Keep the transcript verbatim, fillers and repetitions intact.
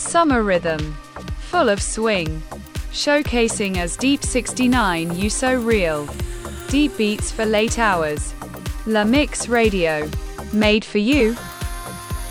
Summer rhythm. Full of swing. Showcasing as Deep sixty-nine You So Real. Deep beats for late hours. La Mix Radio. Made for you.